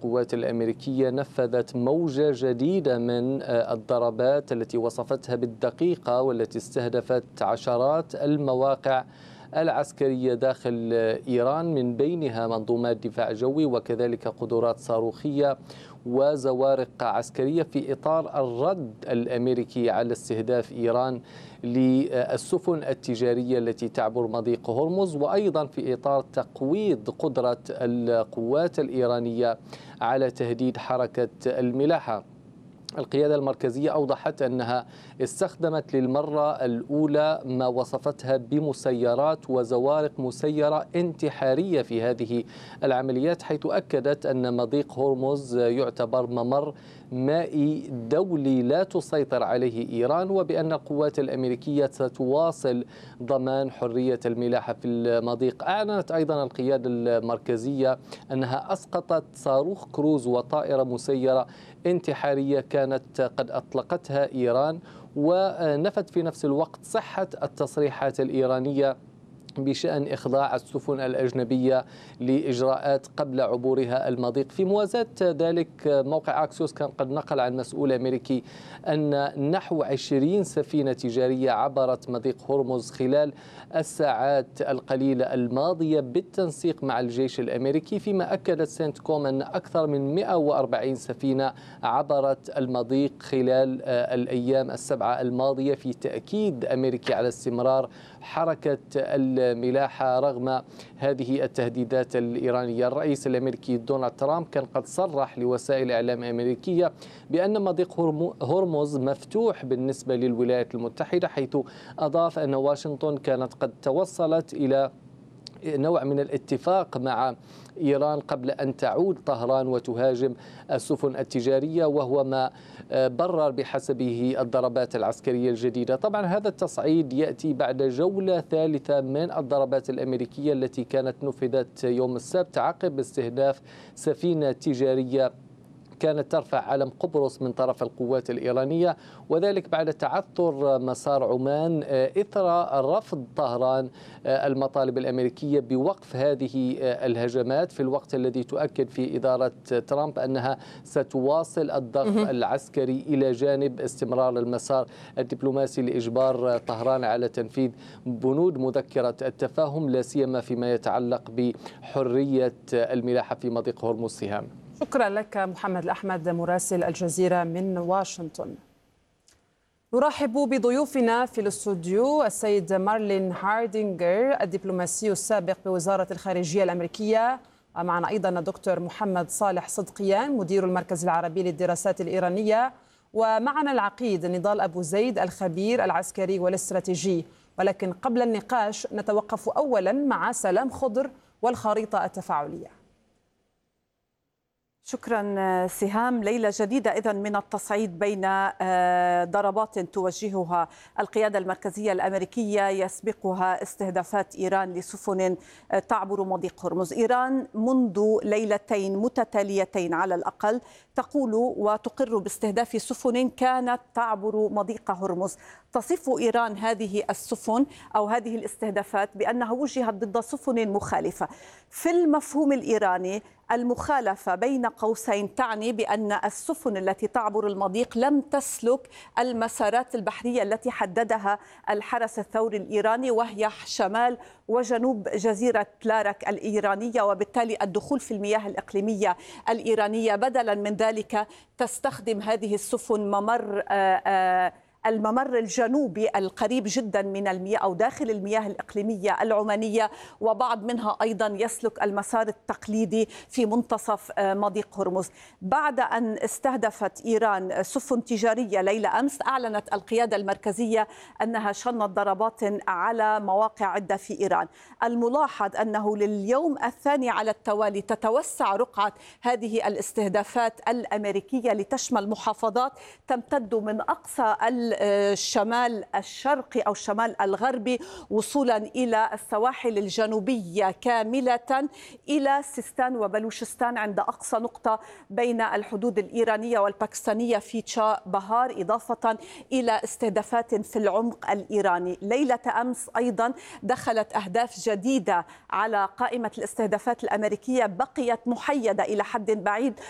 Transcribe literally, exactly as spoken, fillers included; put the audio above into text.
القوات الأمريكية نفذت موجة جديدة من الضربات التي وصفتها بالدقيقة والتي استهدفت عشرات المواقع العسكرية داخل إيران، من بينها منظومات دفاع جوي وكذلك قدرات صاروخية وزوارق عسكرية، في إطار الرد الأمريكي على استهداف إيران للسفن التجارية التي تعبر مضيق هرمز، وأيضا في إطار تقويض قدرة القوات الإيرانية على تهديد حركة الملاحة. القيادة المركزية أوضحت أنها استخدمت للمرة الأولى ما وصفتها بمسيرات وزوارق مسيرة انتحارية في هذه العمليات، حيث أكدت أن مضيق هرمز يعتبر ممر مائي دولي لا تسيطر عليه إيران، وبأن القوات الأمريكية ستواصل ضمان حرية الملاحة في المضيق. أعلنت أيضا القيادة المركزية أنها أسقطت صاروخ كروز وطائرة مسيرة انتحارية كانت قد أطلقتها إيران، ونفت في نفس الوقت صحة التصريحات الإيرانية بشأن إخضاع السفن الأجنبية لإجراءات قبل عبورها المضيق. في موازاة ذلك، موقع أكسيوس كان قد نقل عن مسؤول أمريكي أن نحو عشرين سفينة تجارية عبرت مضيق هرمز خلال الساعات القليلة الماضية بالتنسيق مع الجيش الأمريكي، فيما أكدت سنت كوم أن أكثر من مئة وأربعين سفينة عبرت المضيق خلال الأيام السبعة الماضية، في تأكيد أمريكي على استمرار حركة الملاحة رغم هذه التهديدات الإيرانية. الرئيس الأمريكي دونالد ترامب كان قد صرح لوسائل إعلام أمريكية بأن مضيق هرمز مفتوح بالنسبة للولايات المتحدة، حيث أضاف أن واشنطن كانت قد توصلت إلى نوع من الاتفاق مع إيران قبل أن تعود طهران وتهاجم السفن التجارية، وهو ما برر بحسبه الضربات العسكرية الجديدة. طبعا هذا التصعيد يأتي بعد جولة ثالثة من الضربات الأمريكية التي كانت نفذت يوم السبت عقب استهداف سفينة تجارية كانت ترفع علم قبرص من طرف القوات الإيرانية، وذلك بعد تعثر مسار عمان إثر رفض طهران المطالب الأمريكية بوقف هذه الهجمات، في الوقت الذي تؤكد في إدارة ترامب أنها ستواصل الضغط العسكري إلى جانب استمرار المسار الدبلوماسي لإجبار طهران على تنفيذ بنود مذكرة التفاهم، لا سيما فيما يتعلق بحرية الملاحة في مضيق هرمز. سهام. شكرا لك محمد الأحمد مراسل الجزيرة من واشنطن. نرحب بضيوفنا في الاستوديو السيد مارلين هاردينغر الدبلوماسي السابق بوزارة الخارجية الأمريكية، ومعنا أيضا الدكتور محمد صالح صدقيان مدير المركز العربي للدراسات الإيرانية، ومعنا العقيد نضال أبو زيد الخبير العسكري والاستراتيجي. ولكن قبل النقاش نتوقف أولا مع سلام خضر والخريطة التفاعلية. شكرا سهام. ليلة جديدة إذن من التصعيد بين ضربات توجهها القيادة المركزية الأمريكية يسبقها استهدافات إيران لسفن تعبر مضيق هرمز. إيران منذ ليلتين متتاليتين على الأقل تقول وتقر باستهداف سفن كانت تعبر مضيق هرمز. تصف إيران هذه السفن أو هذه الاستهدافات بأنها وجهت ضد سفن مخالفة. في المفهوم الإيراني المخالفة بين قوسين تعني بأن السفن التي تعبر المضيق لم تسلك المسارات البحرية التي حددها الحرس الثوري الإيراني، وهي شمال وجنوب جزيرة لارك الإيرانية، وبالتالي الدخول في المياه الإقليمية الإيرانية. بدلا من ذلك تستخدم هذه السفن ممر آآ آآ الممر الجنوبي القريب جدا من المياه أو داخل المياه الإقليمية العمانية، وبعض منها أيضا يسلك المسار التقليدي في منتصف مضيق هرمز. بعد أن استهدفت إيران سفن تجارية ليلة أمس، أعلنت القيادة المركزية أنها شنت ضربات على مواقع عدة في إيران. الملاحظ أنه لليوم الثاني على التوالي تتوسع رقعة هذه الاستهدافات الأمريكية لتشمل محافظات تمتد من أقصى الشمال الشرقي أو الشمال الغربي وصولا إلى السواحل الجنوبية كاملة إلى سيستان وبلوشستان عند أقصى نقطة بين الحدود الإيرانية والباكستانية في تشا بهار، إضافة إلى استهدافات في العمق الإيراني. ليلة أمس أيضا دخلت أهداف جديدة على قائمة الاستهدافات الأمريكية بقيت محيدة إلى حد بعيد